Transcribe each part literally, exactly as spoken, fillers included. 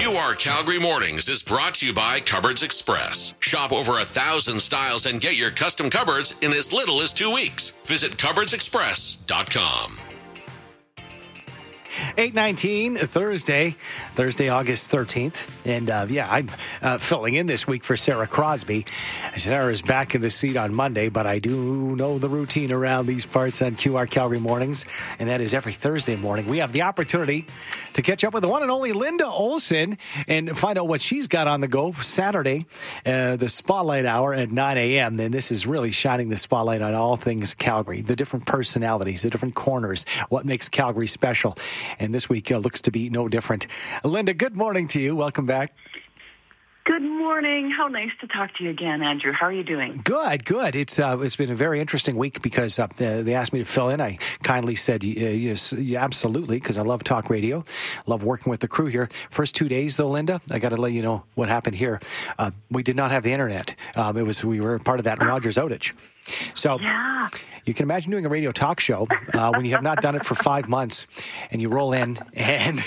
Q R Calgary Mornings is brought to you by Cupboards Express. Shop over a thousand styles and get your custom cupboards in as little as two weeks. Visit cupboards express dot com. eight nineteen, Thursday, Thursday, August thirteenth. And uh, yeah, I'm uh, filling in this week for Sarah Crosby. Sarah's back in the seat on Monday, but I do know the routine around these parts on Q R Calgary Mornings, and that is every Thursday morning. We have the opportunity to catch up with the one and only Linda Olson and find out what she's got on the go for Saturday, uh, the Spotlight Hour at nine a.m. And this is really shining the spotlight on all things Calgary, the different personalities, the different corners, what makes Calgary special. And this week uh, looks to be no different. Linda, good morning to you. Welcome back. Good morning. How nice to talk to you again, Andrew. How are you doing? Good, good. It's uh, it's been a very interesting week because uh, they asked me to fill in. I kindly said uh, yes, yeah, absolutely, because I love talk radio, love working with the crew here. First two days, though, Linda, I got to let you know what happened here. Uh, we did not have the internet. Um, it was we were part of that Rogers outage. So yeah. You can imagine doing a radio talk show uh, when you have not done it for five months, and you roll in and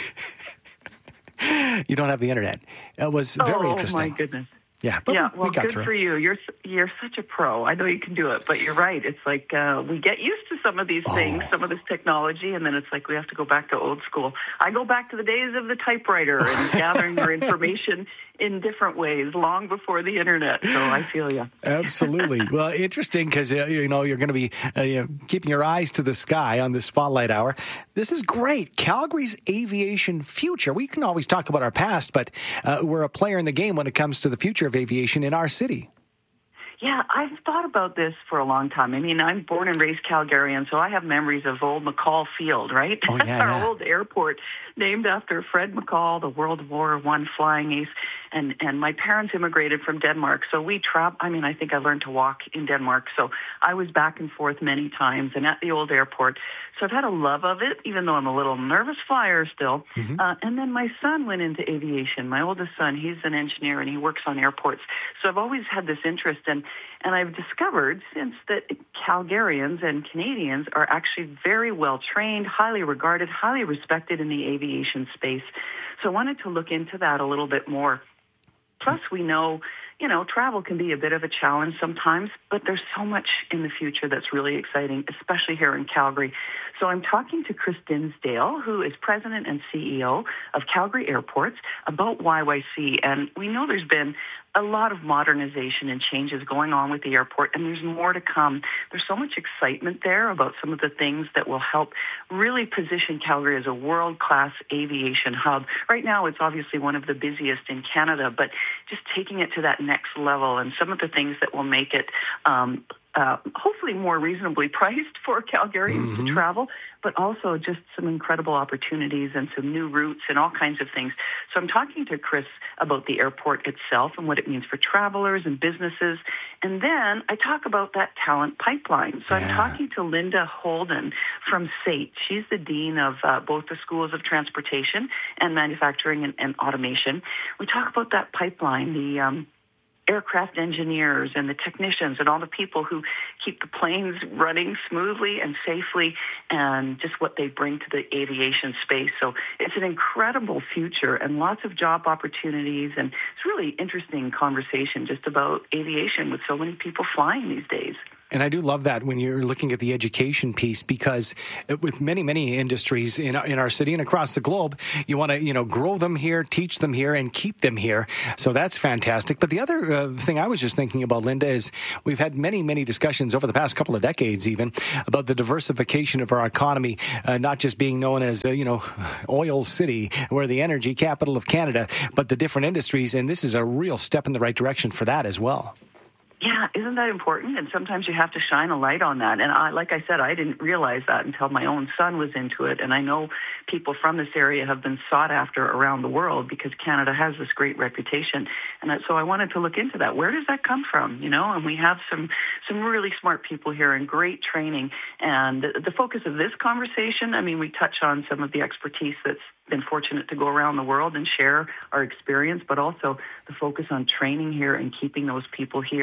you don't have the internet. It was very oh, interesting. Oh, my goodness. Yeah, but yeah, we, well, we got good through. for you. You're you're such a pro. I know you can do it, but you're right. It's like uh, we get used to some of these things, Oh. some of this technology, and then it's like we have to go back to old school. I go back to the days of the typewriter and gathering our information in different ways, long before the internet. So I feel you. Absolutely. Well, interesting because uh, you know you're going to be uh, you know, keeping your eyes to the sky on the Spotlight Hour. This is great. Calgary's aviation future. We can always talk about our past, but uh, we're a player in the game when it comes to the future of aviation in our city. Yeah, I've thought about this for a long time. I mean, I'm born and raised Calgarian, so I have memories of old McCall Field, right? Oh, yeah, Our yeah. old airport named after Fred McCall, the World War One flying ace. And and my parents immigrated from Denmark, so we travel. I mean, I think I learned to walk in Denmark, so I was back and forth many times and at the old airport. So I've had a love of it, even though I'm a little nervous flyer still. Mm-hmm. Uh, and then my son went into aviation. My oldest son, he's an engineer and he works on airports. So I've always had this interest, and and I've discovered since that Calgarians and Canadians are actually very well trained, highly regarded, highly respected in the aviation space. So I wanted to look into that a little bit more. Plus, we know, you know, travel can be a bit of a challenge sometimes, but there's so much in the future that's really exciting, especially here in Calgary. So I'm talking to Chris Dinsdale, who is president and C E O of Calgary Airports, about Y Y C. And we know there's been a lot of modernization and changes going on with the airport, and there's more to come. There's so much excitement there about some of the things that will help really position Calgary as a world-class aviation hub. Right now, it's obviously one of the busiest in Canada, but just taking it to that next level and some of the things that will make it um, uh, hopefully more reasonably priced for Calgarians mm-hmm. to travel, but also just some incredible opportunities and some new routes and all kinds of things. So I'm talking to Chris about the airport itself and what it means for travelers and businesses. And then I talk about that talent pipeline. So yeah. I'm talking to Linda Holden from S A T. She's the dean of uh, both the Schools of Transportation and Manufacturing and, and Automation. We talk about that pipeline, the um, aircraft engineers and the technicians and all the people who keep the planes running smoothly and safely, and just what they bring to the aviation space. So it's an incredible future and lots of job opportunities, and it's really interesting conversation just about aviation with so many people flying these days. And I do love that when you're looking at the education piece, because with many, many industries in our, in our city and across the globe, you want to, you know, grow them here, teach them here, and keep them here. So that's fantastic. But the other uh, thing I was just thinking about, Linda, is we've had many, many discussions over the past couple of decades even about the diversification of our economy, uh, not just being known as, uh, you know, oil city, we're the energy capital of Canada, but the different industries. And this is a real step in the right direction for that as well. Yeah, isn't that important? And sometimes you have to shine a light on that. And I, like I said, I didn't realize that until my own son was into it. And I know people from this area have been sought after around the world because Canada has this great reputation. And so I wanted to look into that. Where does that come from? You know, and we have some some really smart people here and great training. And the, the focus of this conversation, I mean, we touch on some of the expertise that's been fortunate to go around the world and share our experience, but also the focus on training here and keeping those people here.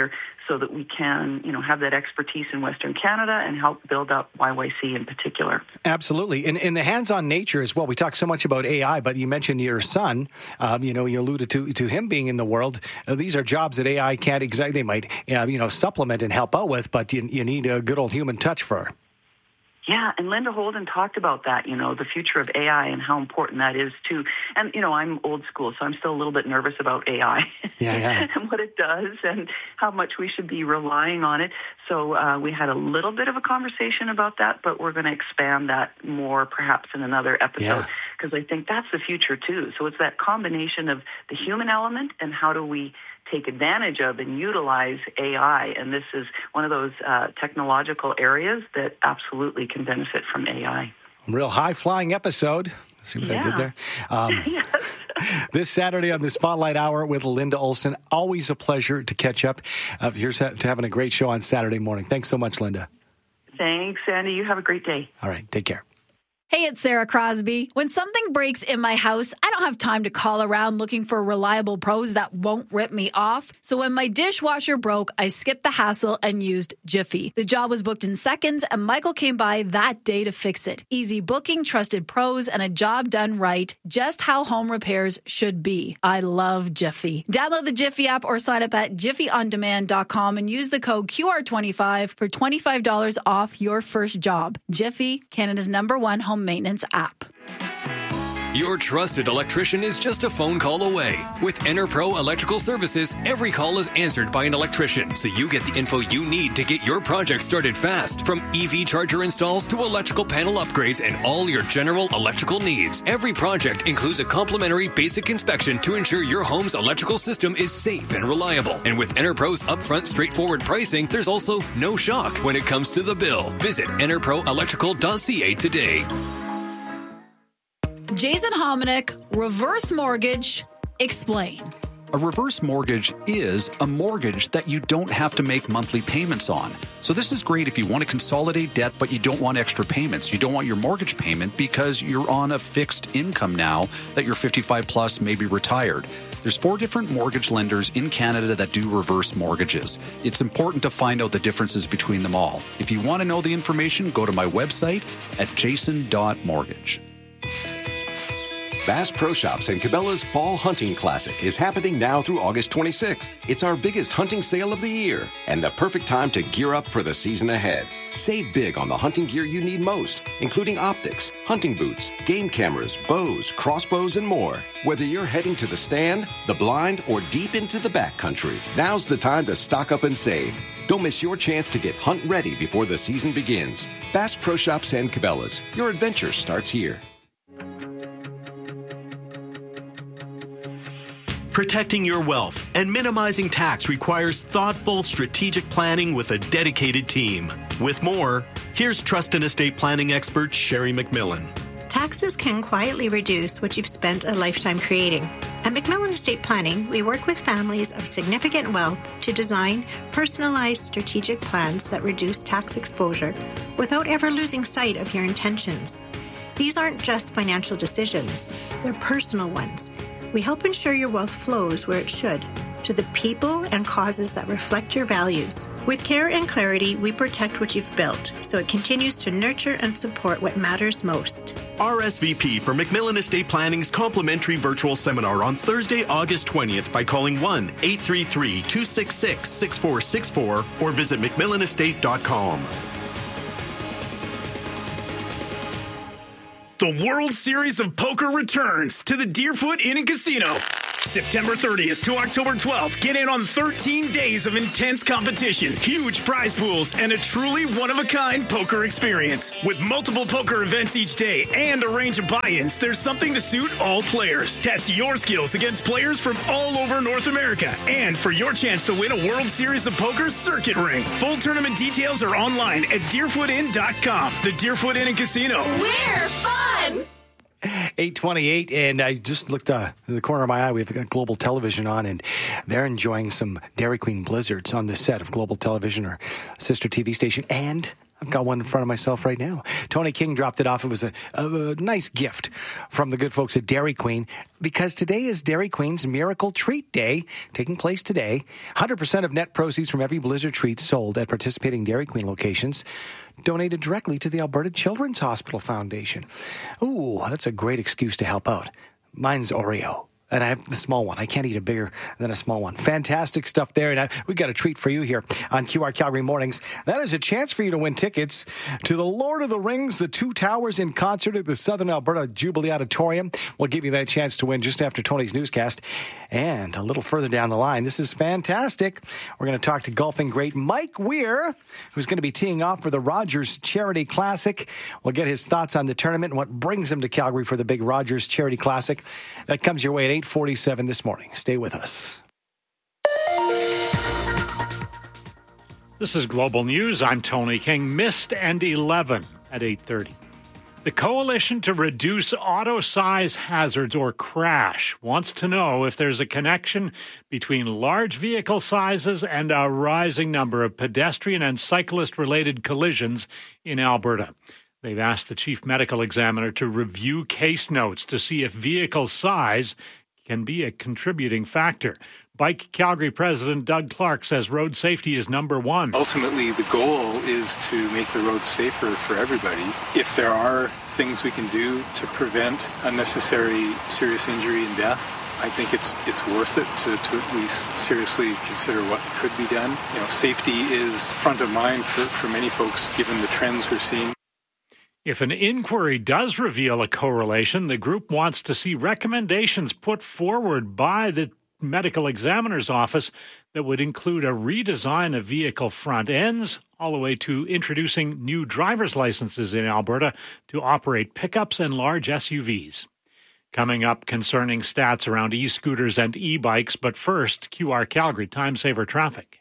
so that we can, you know, have that expertise in Western Canada and help build up Y Y C in particular. Absolutely. And in the hands-on nature as well, we talk so much about A I, but you mentioned your son, um, you know, you alluded to, to him being in the world. Uh, these are jobs that A I can't exactly, they might, uh, you know, supplement and help out with, but you, you need a good old human touch for. Yeah, and Linda Holden talked about that, you know, the future of A I and how important that is too. And, you know, I'm old school, so I'm still a little bit nervous about A I yeah, yeah. and what it does and how much we should be relying on it. So uh, we had a little bit of a conversation about that, but we're going to expand that more perhaps in another episode because yeah. I think that's the future too. So it's that combination of the human element and how do we take advantage of and utilize A I. And this is one of those uh, technological areas that absolutely can benefit from A I. Real high-flying episode. See what yeah. I did there? Um, yes. This Saturday on the Spotlight Hour with Linda Olson. Always a pleasure to catch up. Uh, here's to having a great show on Saturday morning. Thanks so much, Linda. Thanks, Andy. You have a great day. All right. Take care. Hey, it's Sarah Crosby. When something breaks in my house, I don't have time to call around looking for reliable pros that won't rip me off. So when my dishwasher broke, I skipped the hassle and used Jiffy. The job was booked in seconds, and Michael came by that day to fix it. Easy booking, trusted pros, and a job done right. Just how home repairs should be. I love Jiffy. Download the Jiffy app or sign up at jiffy on demand dot com and use the code Q R twenty-five for twenty-five dollars off your first job. Jiffy, Canada's number one home maintenance app. Your trusted electrician is just a phone call away. With EnerPro Electrical Services, every call is answered by an electrician, so you get the info you need to get your project started fast. From E V charger installs to electrical panel upgrades and all your general electrical needs. Every project includes a complimentary basic inspection to ensure your home's electrical system is safe and reliable. And with EnerPro's upfront, straightforward pricing, there's also no shock when it comes to the bill. Visit enerpro electrical dot c a today. Jason Hominick, reverse mortgage, explain. A reverse mortgage is a mortgage that you don't have to make monthly payments on. So this is great if you want to consolidate debt, but you don't want extra payments. You don't want your mortgage payment because you're on a fixed income now that you're fifty-five plus, maybe retired. There's four different mortgage lenders in Canada that do reverse mortgages. It's important to find out the differences between them all. If you want to know the information, go to my website at jason dot mortgage. Bass Pro Shops and Cabela's Fall Hunting Classic is happening now through August twenty-sixth. It's our biggest hunting sale of the year and the perfect time to gear up for the season ahead. Save big on the hunting gear you need most, including optics, hunting boots, game cameras, bows, crossbows, and more. Whether you're heading to the stand, the blind, or deep into the backcountry, now's the time to stock up and save. Don't miss your chance to get hunt ready before the season begins. Bass Pro Shops and Cabela's. Your adventure starts here. Protecting your wealth and minimizing tax requires thoughtful, strategic planning with a dedicated team. With more, here's trust and estate planning expert Sherry McMillan. Taxes can quietly reduce what you've spent a lifetime creating. At McMillan Estate Planning, we work with families of significant wealth to design personalized strategic plans that reduce tax exposure without ever losing sight of your intentions. These aren't just financial decisions, they're personal ones. We help ensure your wealth flows where it should, to the people and causes that reflect your values. With care and clarity, we protect what you've built, so it continues to nurture and support what matters most. R S V P for McMillan Estate Planning's complimentary virtual seminar on Thursday, August twentieth by calling one eight three three, two six six, six four six four or visit mcmillan estate dot com. The World Series of Poker returns to the Deerfoot Inn and Casino. September thirtieth to October twelfth, get in on thirteen days of intense competition, huge prize pools, and a truly one-of-a-kind poker experience. With multiple poker events each day and a range of buy-ins, there's something to suit all players. Test your skills against players from all over North America. And for your chance to win a World Series of Poker circuit ring. Full tournament details are online at deerfoot inn dot com. The Deerfoot Inn and Casino. We're fun! eight twenty-eight, and I just looked uh, in the corner of my eye. We've got Global Television on, and they're enjoying some Dairy Queen Blizzards on the set of Global Television, or sister T V station, and I've got one in front of myself right now. Tony King dropped it off. It was a, a, a nice gift from the good folks at Dairy Queen, because today is Dairy Queen's Miracle Treat Day, taking place today. one hundred percent of net proceeds from every Blizzard treat sold at participating Dairy Queen locations donated directly to the Alberta Children's Hospital Foundation. Ooh, that's a great excuse to help out. Mine's Oreo. And I have the small one. I can't eat a bigger than a small one. Fantastic stuff there. And I, we've got a treat for you here on Q R Calgary Mornings. That is a chance for you to win tickets to the Lord of the Rings, the Two Towers in concert at the Southern Alberta Jubilee Auditorium. We'll give you that chance to win just after Tony's newscast. And a little further down the line, this is fantastic. We're going to talk to golfing great Mike Weir, who's going to be teeing off for the Rogers Charity Classic. We'll get his thoughts on the tournament and what brings him to Calgary for the big Rogers Charity Classic. That comes your way at eight forty-seven this morning. Stay with us. This is Global News. I'm Tony King. Mist and eleven at eight thirty. The Coalition to Reduce Auto Size Hazards, or CRASH, wants to know if there's a connection between large vehicle sizes and a rising number of pedestrian and cyclist-related collisions in Alberta. They've asked the Chief Medical Examiner to review case notes to see if vehicle size can be a contributing factor. Bike Calgary President Doug Clark says road safety is number one. Ultimately, the goal is to make the roads safer for everybody. If there are things we can do to prevent unnecessary serious injury and death, I think it's it's worth it to, to at least seriously consider what could be done. You know, safety is front of mind for, for many folks, given the trends we're seeing. If an inquiry does reveal a correlation, the group wants to see recommendations put forward by the medical examiner's office that would include a redesign of vehicle front ends, all the way to introducing new driver's licenses in Alberta to operate pickups and large S U Vs. Coming up, concerning stats around e-scooters and e-bikes, but first, Q R Calgary Time Saver Traffic.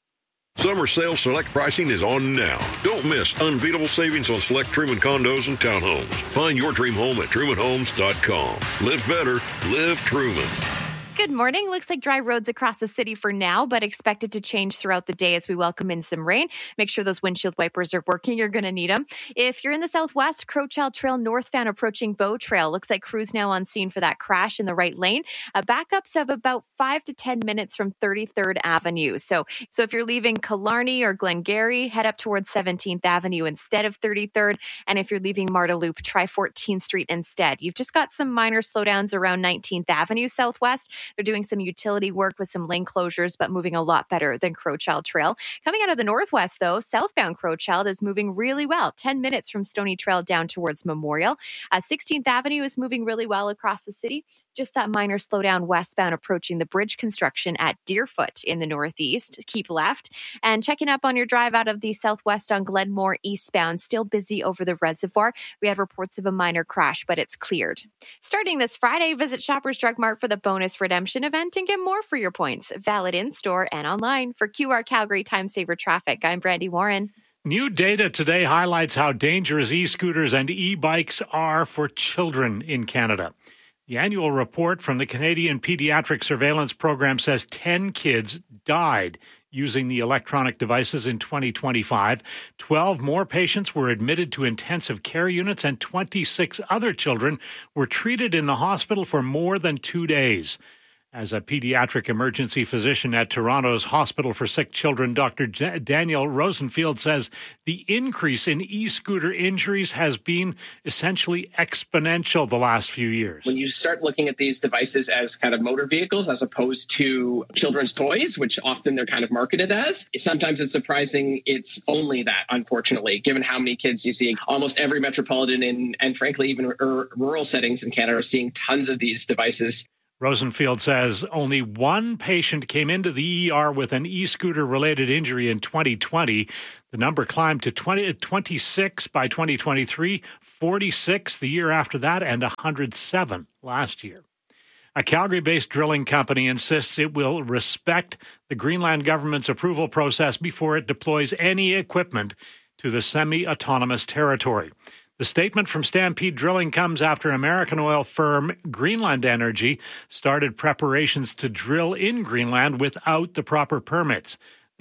Summer sale select pricing is on now. Don't miss unbeatable savings on select Truman condos and townhomes. Find your dream home at truman homes dot com. Live better. Live Truman. Good morning. Looks like dry roads across the city for now, but expected to change throughout the day as we welcome in some rain. Make sure those windshield wipers are working. You're going to need them. If you're in the southwest, Crowchild Trail northbound approaching Bow Trail. Looks like crews now on scene for that crash in the right lane. Uh, backups of about five to ten minutes from thirty-third Avenue. So, so if you're leaving Killarney or Glengarry, head up towards seventeenth Avenue instead of thirty-third. And if you're leaving Marda Loop, try fourteenth Street instead. You've just got some minor slowdowns around nineteenth Avenue southwest. They're doing some utility work with some lane closures, but moving a lot better than Crowchild Trail. Coming out of the northwest, though, southbound Crowchild is moving really well. ten minutes from Stony Trail down towards Memorial. Uh, sixteenth Avenue is moving really well across the city. Just that minor slowdown westbound approaching the bridge construction at Deerfoot in the northeast. Keep left. And checking up on your drive out of the southwest on Glenmore eastbound. Still busy over the reservoir. We have reports of a minor crash, but it's cleared. Starting this Friday, visit Shoppers Drug Mart for the bonus redemption event and get more for your points. Valid in-store and online. For Q R Calgary Time Saver Traffic, I'm Brandy Warren. New data today highlights how dangerous e-scooters and e-bikes are for children in Canada. The annual report from the Canadian Pediatric Surveillance Program says ten kids died using the electronic devices in twenty twenty-five. twelve more patients were admitted to intensive care units, and twenty-six other children were treated in the hospital for more than two days. As a pediatric emergency physician at Toronto's Hospital for Sick Children, Doctor J- Daniel Rosenfield says the increase in e-scooter injuries has been essentially exponential the last few years. When you start looking at these devices as kind of motor vehicles as opposed to children's toys, which often they're kind of marketed as, sometimes it's surprising it's only that, unfortunately, given how many kids you see. Almost every metropolitan and, and frankly, even r- rural settings in Canada are seeing tons of these devices. Rosenfield says only one patient came into the E R with an e-scooter related injury in twenty twenty. The number climbed to twenty, twenty-six by twenty twenty-three, forty-six the year after that, and one hundred seven last year. A Calgary-based drilling company insists it will respect the Greenland government's approval process before it deploys any equipment to the semi-autonomous territory. The statement from Stampede Drilling comes after American oil firm Greenland Energy started preparations to drill in Greenland without the proper permits.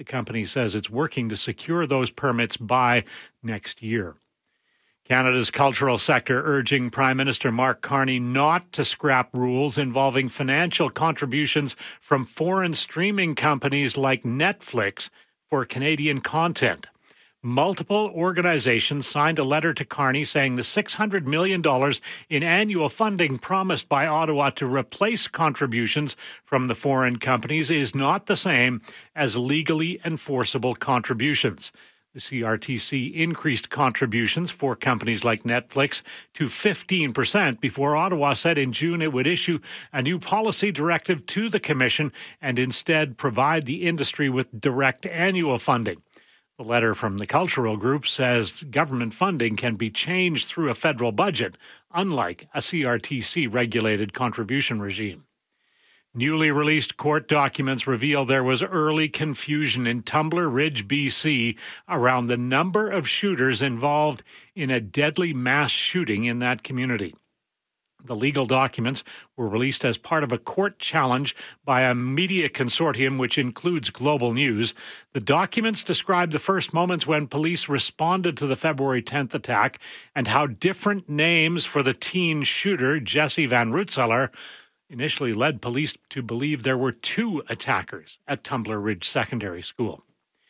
The company says it's working to secure those permits by next year. Canada's cultural sector urging Prime Minister Mark Carney not to scrap rules involving financial contributions from foreign streaming companies like Netflix for Canadian content. Multiple organizations signed a letter to Carney saying the six hundred million dollars in annual funding promised by Ottawa to replace contributions from the foreign companies is not the same as legally enforceable contributions. The C R T C increased contributions for companies like Netflix to fifteen percent before Ottawa said in June it would issue a new policy directive to the Commission and instead provide the industry with direct annual funding. The letter from the cultural group says government funding can be changed through a federal budget, unlike a C R T C-regulated contribution regime. Newly released court documents reveal there was early confusion in Tumbler Ridge, B C, around the number of shooters involved in a deadly mass shooting in that community. The legal documents were released as part of a court challenge by a media consortium which includes Global News. The documents describe the first moments when police responded to the February tenth attack and how different names for the teen shooter, Jesse Van Rootseller, initially led police to believe there were two attackers at Tumbler Ridge Secondary School.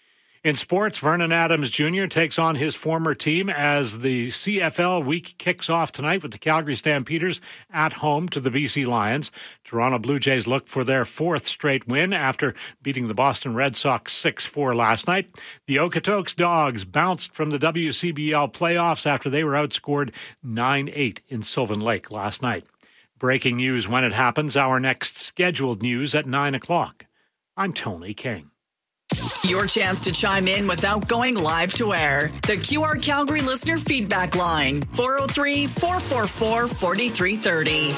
In sports, Vernon Adams Junior takes on his former team as the C F L week kicks off tonight with the Calgary Stampeders at home to the B C Lions. Toronto Blue Jays look for their fourth straight win after beating the Boston Red Sox six four last night. The Okotoks Dogs bounced from the W C B L playoffs after they were outscored nine eight in Sylvan Lake last night. Breaking news when it happens, our next scheduled news at nine o'clock. I'm Tony King. Your chance to chime in without going live to air. The Q R Calgary listener feedback line, four oh three, four four four, four three three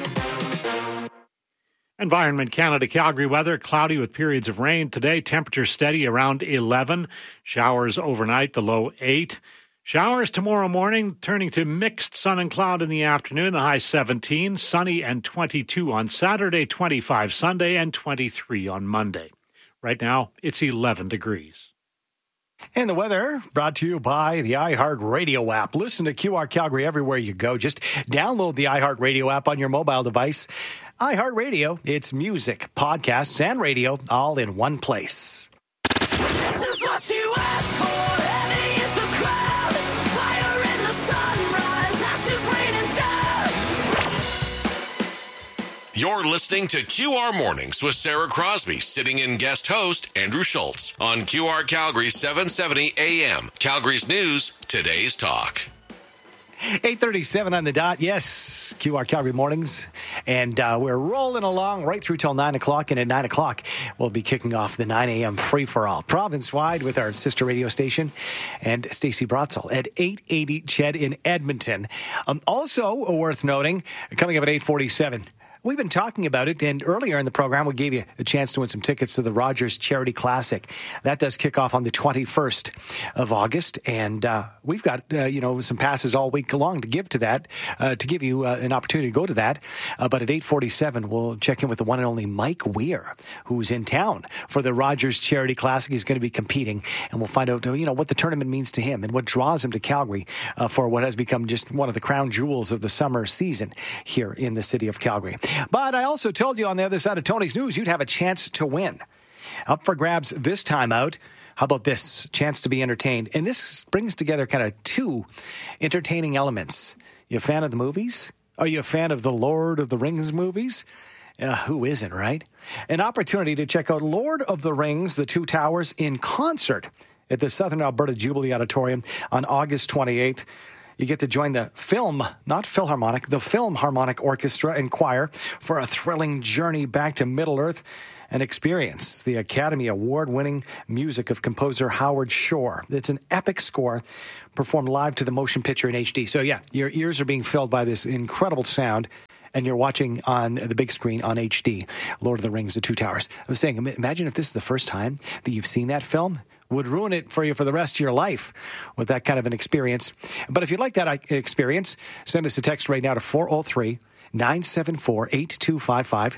oh. Environment Canada Calgary weather, cloudy with periods of rain. Today, temperature steady around eleven. Showers overnight, the low eight. Showers tomorrow morning, turning to mixed sun and cloud in the afternoon, the high seventeen. Sunny and twenty-two on Saturday, twenty-five Sunday, and twenty-three on Monday. Right now, it's eleven degrees. And the weather brought to you by the iHeartRadio app. Listen to Q R Calgary everywhere you go. Just download the iHeartRadio app on your mobile device. iHeartRadio, it's music, podcasts, and radio all in one place. This is what you asked for. Heavy is the crowd. Fire in the sunrise. Ashes raining down. You're listening to Q R Mornings with Sarah Crosby, sitting in guest host Andrew Schultz on Q R Calgary seven seventy A M. Calgary's News, today's talk. eight thirty-seven on the dot. Yes, Q R Calgary Mornings. And uh, we're rolling along right through till nine o'clock. And at nine o'clock, we'll be kicking off the nine a.m. free-for-all province-wide with our sister radio station and Stacey Brotzel at eight eighty C H E D in Edmonton. Um, also worth noting, coming up at eight forty-seven, we've been talking about it, and earlier in the program, we gave you a chance to win some tickets to the Rogers Charity Classic. That does kick off on the twenty-first of August, and uh, we've got, uh, you know, some passes all week long to give to that, uh, to give you uh, an opportunity to go to that. Uh, but at eight forty-seven, we'll check in with the one and only Mike Weir, who's in town for the Rogers Charity Classic. He's going to be competing, and we'll find out, you know, what the tournament means to him and what draws him to Calgary uh, for what has become just one of the crown jewels of the summer season here in the city of Calgary. But I also told you on the other side of Tony's News, you'd have a chance to win. Up for grabs this time out. How about this? Chance to be entertained. And this brings together kind of two entertaining elements. You a fan of the movies? Are you a fan of the Lord of the Rings movies? Uh, who isn't, right? An opportunity to check out Lord of the Rings, The Two Towers, in concert at the Southern Alberta Jubilee Auditorium on August twenty-eighth. You get to join the film, not Philharmonic, the Film Harmonic Orchestra and Choir for a thrilling journey back to Middle-earth and experience the Academy Award-winning music of composer Howard Shore. It's an epic score performed live to the motion picture in H D. So, yeah, your ears are being filled by this incredible sound, and you're watching on the big screen on H D, Lord of the Rings, The Two Towers. I was saying, imagine if this is the first time that you've seen that film. Would ruin it for you for the rest of your life with that kind of an experience. But if you'd like that experience, send us a text right now to four oh three, nine seven four, eight two five five.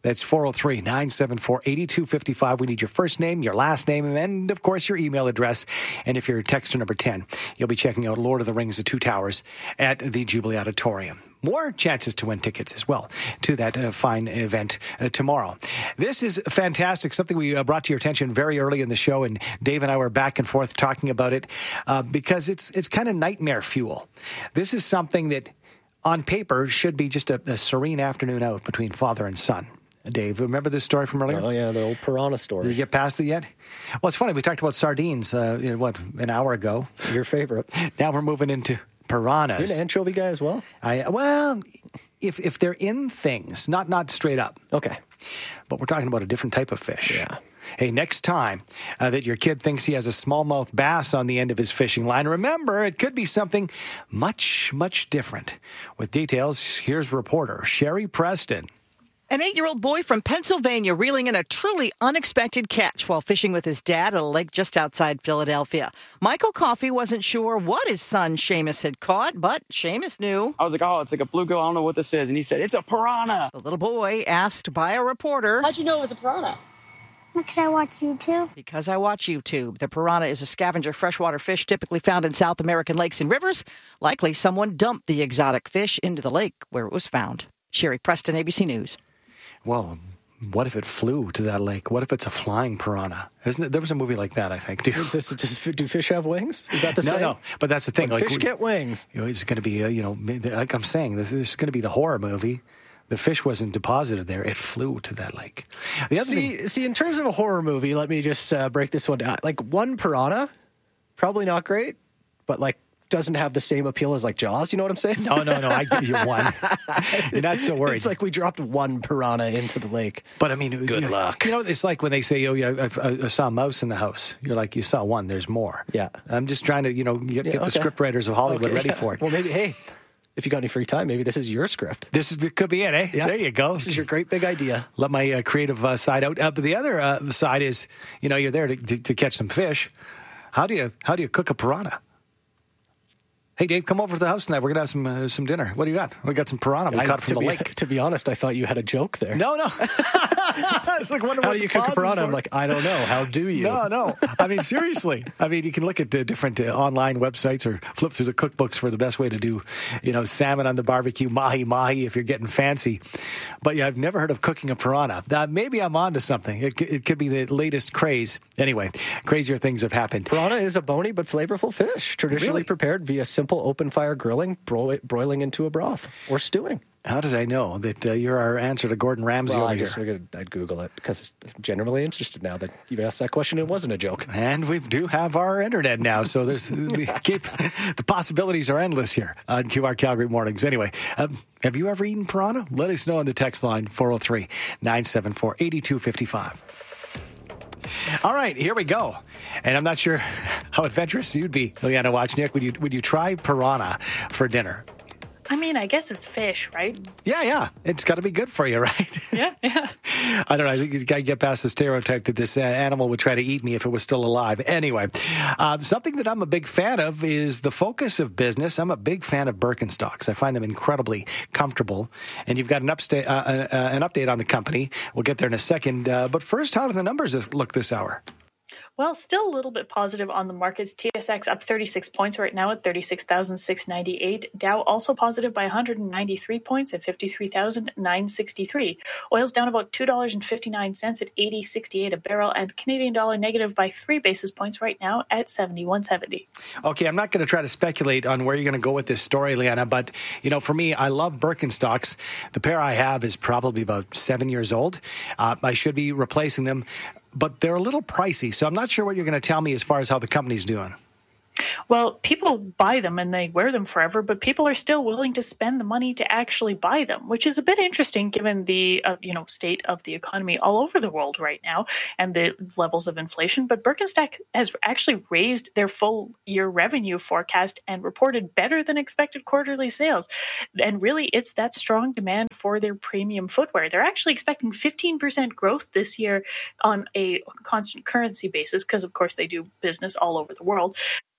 That's four oh three, nine seven four, eight two five five. We need your first name, your last name, and, of course, your email address. And if you're texter number ten, you'll be checking out Lord of the Rings, The Two Towers at the Jubilee Auditorium. More chances to win tickets as well to that uh, fine event uh, tomorrow. This is fantastic, something we uh, brought to your attention very early in the show, and Dave and I were back and forth talking about it uh, because it's it's kind of nightmare fuel. This is something that on paper should be just a, a serene afternoon out between father and son. Dave, remember this story from earlier? Oh, yeah, the old piranha story. Did you get past it yet? Well, it's funny. We talked about sardines, uh, what, an hour ago. Your favorite. Now we're moving into piranhas. You're an anchovy guy as well? I Well, if if they're in things, not not straight up. Okay. But we're talking about a different type of fish. Yeah. Hey, next time uh, that your kid thinks he has a smallmouth bass on the end of his fishing line, remember, it could be something much, much different. With details, here's reporter Sherry Preston. An eight-year-old boy from Pennsylvania reeling in a truly unexpected catch while fishing with his dad at a lake just outside Philadelphia. Michael Coffey wasn't sure what his son Seamus had caught, but Seamus knew. I was like, oh, it's like a bluegill. I don't know what this is. And he said, it's a piranha. The little boy asked by a reporter. How'd you know it was a piranha? Because I watch YouTube. Because I watch YouTube. The piranha is a scavenger freshwater fish typically found in South American lakes and rivers. Likely someone dumped the exotic fish into the lake where it was found. Sherry Preston, A B C News. Well, what if it flew to that lake? What if it's a flying piranha? Isn't it? There was a movie like that, I think. Is this, does, do fish have wings? Is that the no, same? No, but that's the thing. Like, like, fish we, get wings. You know, it's going to be, a, you know, like I'm saying, this, this is going to be the horror movie. The fish wasn't deposited there. It flew to that lake. The other see, thing, see, in terms of a horror movie, let me just uh, break this one down. Like, one piranha, probably not great, but, like, doesn't have the same appeal as like Jaws, you know what I'm saying? No, no, no, I give you one. You're not so worried. It's like we dropped one piranha into the lake. But I mean, good you, luck. You know, it's like when they say, oh, yeah, I, I, I saw a mouse in the house. You're like, you saw one, there's more. Yeah. I'm just trying to, you know, get, Yeah, get okay. the script writers of Hollywood Okay, ready yeah. for it. Well, maybe, hey, if you got any free time, maybe this is your script. This is the, could be it, eh? Yeah. There you go. This is your great big idea. Let my uh, creative uh, side out. Uh, but the other uh, side is, you know, you're there to, to, to catch some fish. How do you how do you cook a piranha? Hey, Dave, come over to the house tonight. We're going to have some uh, some dinner. What do you got? We got some piranha. We I, caught from to the be, lake. To be honest, I thought you had a joke there. No, no. It's like, wonder How what do the you cook a pause is piranha? I'm for. like, I don't know. How do you? No, no. I mean, seriously. I mean, you can look at uh, different uh, online websites or flip through the cookbooks for the best way to do, you know, salmon on the barbecue, mahi-mahi if you're getting fancy. But yeah, I've never heard of cooking a piranha. Uh, maybe I'm onto something. It, c- it could be the latest craze. Anyway, crazier things have happened. Piranha is a bony but flavorful fish, traditionally Really? prepared via simple open-fire grilling, bro- broiling into a broth, or stewing. How did I know that uh, you're our answer to Gordon Ramsay Well, over I here? just figured I'd Google it because I'm generally interested now that you've asked that question. It wasn't a joke. And we do have our internet now, so there's keep the possibilities are endless here on Q R Calgary Mornings. Anyway, um, have you ever eaten piranha? Let us know on the text line four oh three, nine seven four, eight two five five. All right, here we go. And I'm not sure how adventurous you'd be, Leanna Wachniak. Would you would you try piranha for dinner? I mean, I guess it's fish, right? Yeah, yeah. It's got to be good for you, right? Yeah, yeah. I don't know. I think you got to get past the stereotype that this uh, animal would try to eat me if it was still alive. Anyway, um, something that I'm a big fan of is the focus of business. I'm a big fan of Birkenstocks. I find them incredibly comfortable. And you've got an, upsta- uh, uh, an update on the company. We'll get there in a second. Uh, but first, how do the numbers look this hour? Well, still a little bit positive on the markets. T S X up thirty-six points right now at thirty-six thousand six hundred ninety-eight. Dow also positive by one hundred ninety-three points at fifty-three thousand nine hundred sixty-three. Oil's down about two dollars and fifty-nine cents at eighty dollars and sixty-eight cents a barrel, and the Canadian dollar negative by three basis points right now at seventy-one seventy. Okay, I'm not going to try to speculate on where you're going to go with this story, Leanna, but, you know, for me, I love Birkenstocks. The pair I have is probably about seven years old. Uh, I should be replacing them, but they're a little pricey, so I'm not sure what you're going to tell me as far as how the company's doing. Well, people buy them and they wear them forever, but people are still willing to spend the money to actually buy them, which is a bit interesting given the uh, you know state of the economy all over the world right now and the levels of inflation. But Birkenstock has actually raised their full year revenue forecast and reported better than expected quarterly sales. And really, it's that strong demand for their premium footwear. They're actually expecting fifteen percent growth this year on a constant currency basis because, of course, they do business all over the world.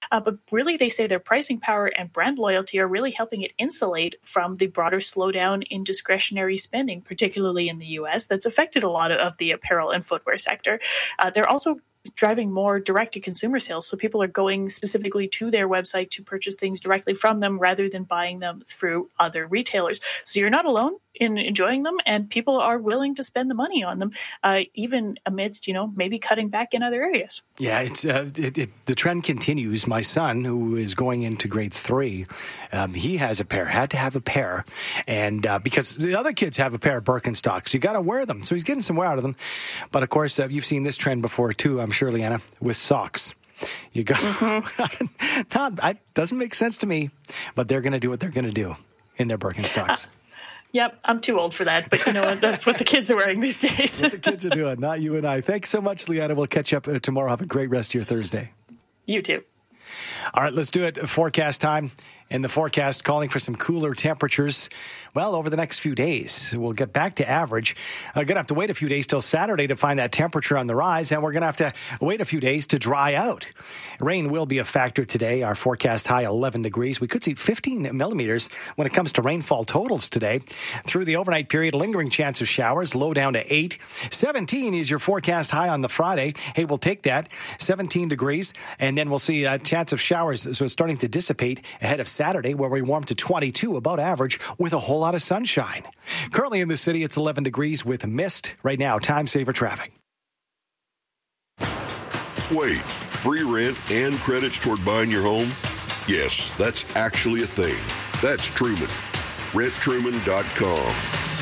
Uh, but really, they say their pricing power and brand loyalty are really helping it insulate from the broader slowdown in discretionary spending, particularly in the U S, that's affected a lot of the apparel and footwear sector. Uh, they're also driving more direct-to-consumer sales, so people are going specifically to their website to purchase things directly from them rather than buying them through other retailers. So you're not alone in enjoying them, and people are willing to spend the money on them, uh, even amidst, you know, maybe cutting back in other areas. Yeah, it's uh, it, it, the trend continues. My son, who is going into grade three, um, he has a pair, had to have a pair, and uh, because the other kids have a pair of Birkenstocks, you got to wear them. So he's getting some wear out of them. But of course, uh, you've seen this trend before too, I'm sure, Leanna, with socks. You go, mm-hmm. Not, it doesn't make sense to me, but they're going to do what they're going to do in their Birkenstocks. Yep, I'm too old for that, but you know what? That's what the kids are wearing these days. What the kids are doing, not you and I. Thanks so much, Leanna. We'll catch up uh, tomorrow. Have a great rest of your Thursday. You too. All right, let's do it. Forecast time. In the forecast, calling for some cooler temperatures, well, over the next few days. We'll get back to average. Uh, going to have to wait a few days till Saturday to find that temperature on the rise, and we're going to have to wait a few days to dry out. Rain will be a factor today. Our forecast high, eleven degrees. We could see fifteen millimeters when it comes to rainfall totals today. Through the overnight period, lingering chance of showers, low down to eight. seventeen is your forecast high on the Friday. Hey, we'll take that. seventeen degrees, and then we'll see a chance of showers, so it's starting to dissipate ahead of Saturday, where we warm to twenty-two, about average, with a whole lot of sunshine. Currently in the city, it's eleven degrees with mist. Right now, time saver traffic. Wait, free rent and credits toward buying your home? Yes, that's actually a thing. That's Truman. rent truman dot com.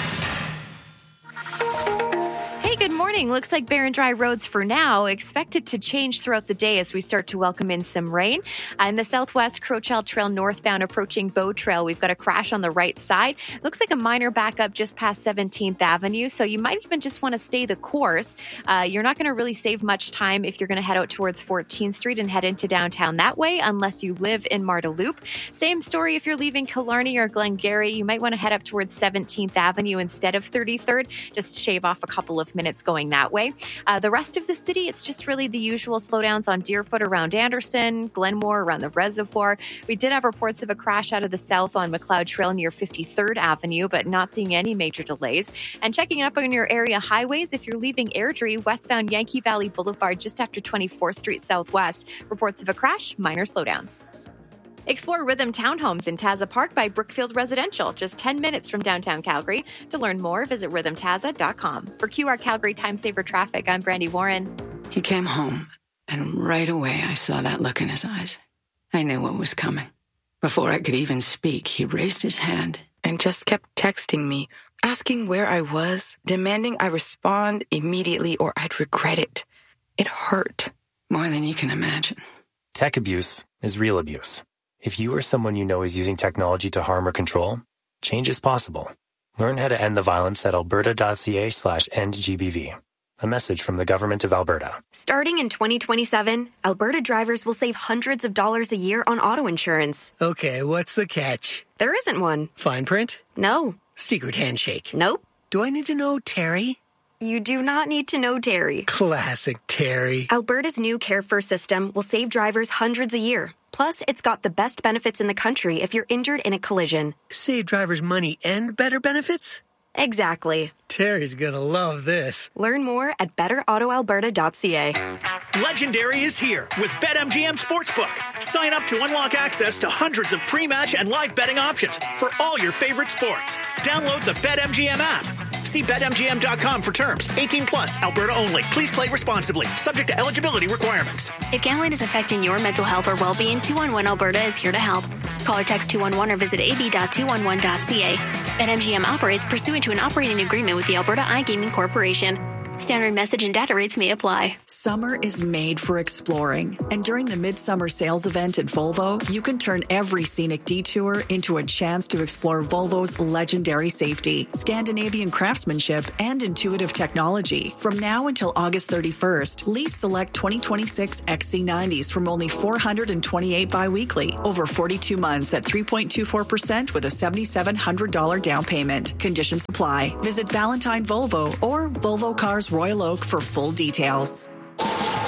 Good morning. Looks like bare and dry roads for now. Expected to change throughout the day as we start to welcome in some rain. Uh, in the southwest, Crowchild Trail northbound approaching Bow Trail, we've got a crash on the right side. Looks like a minor backup just past seventeenth Avenue, so you might even just want to stay the course. Uh, you're not going to really save much time if you're going to head out towards fourteenth Street and head into downtown that way, unless you live in Marda Loop. Same story if you're leaving Killarney or Glengarry. You might want to head up towards seventeenth Avenue instead of thirty-third. Just shave off a couple of minutes going that way. Uh, the rest of the city, it's just really the usual slowdowns on Deerfoot around Anderson, Glenmore around the Reservoir. We did have reports of a crash out of the south on McLeod Trail near fifty-third Avenue, but not seeing any major delays. And checking up on your area highways, if you're leaving Airdrie, westbound Yankee Valley Boulevard just after twenty-fourth Street Southwest, reports of a crash, minor slowdowns. Explore Rhythm Townhomes in Taza Park by Brookfield Residential, just ten minutes from downtown Calgary. To learn more, visit rhythm taza dot com. For Q R Calgary Time Saver Traffic, I'm Brandy Warren. He came home, and right away I saw that look in his eyes. I knew what was coming. Before I could even speak, he raised his hand and just kept texting me, asking where I was, demanding I respond immediately or I'd regret it. It hurt. More than you can imagine. Tech abuse is real abuse. If you or someone you know is using technology to harm or control, change is possible. Learn how to end the violence at alberta.ca slash end GBV. A message from the Government of Alberta. Starting in twenty twenty-seven, Alberta drivers will save hundreds of dollars a year on auto insurance. Okay, what's the catch? There isn't one. Fine print? No. Secret handshake? Nope. Do I need to know Terry? You do not need to know Terry. Classic Terry. Alberta's new Care First system will save drivers hundreds a year. Plus, it's got the best benefits in the country if you're injured in a collision. Save drivers money and better benefits? Exactly. Terry's gonna love this. Learn more at better auto alberta dot c a. Legendary is here with BetMGM Sportsbook. Sign up to unlock access to hundreds of pre-match and live betting options for all your favorite sports. Download the BetMGM app. See bet M G M dot com for terms. eighteen plus, Alberta only. Please play responsibly. Subject to eligibility requirements. If gambling is affecting your mental health or well-being, two one one Alberta is here to help. Call or text two one one or visit a b dot two one one dot c a. BetMGM operates pursuant to an operating agreement with the Alberta iGaming Corporation. Standard message and data rates may apply. Summer is made for exploring. And during the Midsummer Sales Event at Volvo, you can turn every scenic detour into a chance to explore Volvo's legendary safety, Scandinavian craftsmanship, and intuitive technology. From now until August thirty-first, lease select twenty twenty-six X C nineties from only four hundred twenty-eight biweekly, over forty-two months at three point two four percent with a seven thousand seven hundred dollars down payment. Conditions apply. Visit Valentine Volvo or Volvo Cars Royal Oak for full details.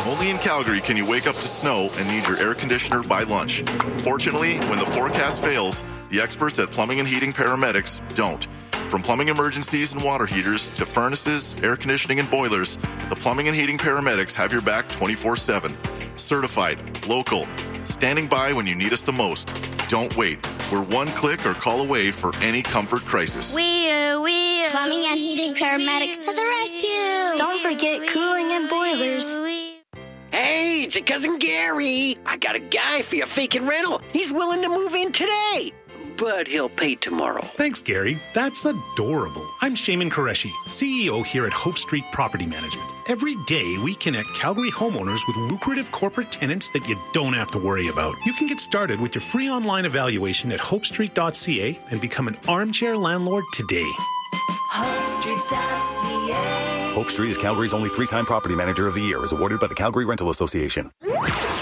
Only in Calgary can you wake up to snow and need your air conditioner by lunch. Fortunately, when the forecast fails, the experts at Plumbing and Heating Paramedics don't. From plumbing emergencies and water heaters to furnaces, air conditioning, and boilers, the Plumbing and Heating Paramedics have your back twenty-four seven. Certified, local, standing by when you need us the most. Don't wait. We're one click or call away for any comfort crisis. We are, we are. Plumbing and Heating Paramedics to the rescue. Don't forget cooling and boilers. Hey, it's your cousin Gary. I got a guy for your vacant rental. He's willing to move in today, but he'll pay tomorrow. Thanks, Gary. That's adorable. I'm Shaman Qureshi, C E O here at Hope Street Property Management. Every day, we connect Calgary homeowners with lucrative corporate tenants that you don't have to worry about. You can get started with your free online evaluation at hope street dot c a and become an armchair landlord today. hope street dot c a Hope Street is Calgary's only three-time property manager of the year, is awarded by the Calgary Rental Association.